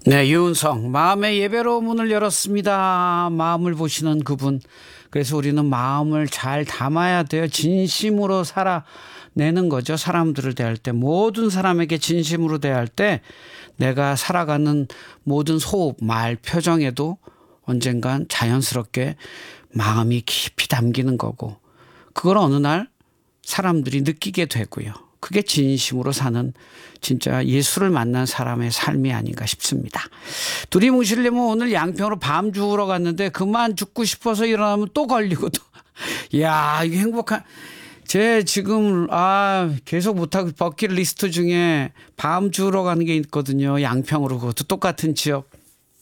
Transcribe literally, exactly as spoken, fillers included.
네, 유은성 마음의 예배로 문을 열었습니다. 마음을 보시는 그분. 그래서 우리는 마음을 잘 담아야 돼요. 진심으로 살아내는 거죠. 사람들을 대할 때, 모든 사람에게 진심으로 대할 때 내가 살아가는 모든 호흡, 말, 표정에도 언젠간 자연스럽게 마음이 깊이 담기는 거고, 그걸 어느 날 사람들이 느끼게 되고요. 그게 진심으로 사는 진짜 예수를 만난 사람의 삶이 아닌가 싶습니다. 둘이 뭉실려면 오늘 양평으로 밤 주우러 갔는데 그만 죽고 싶어서 일어나면 또 걸리고 또. 이야, 이게 행복한. 제 지금 아 계속 못하고 버킷리스트 중에 밤 주우러 가는 게 있거든요. 양평으로. 그것도 똑같은 지역.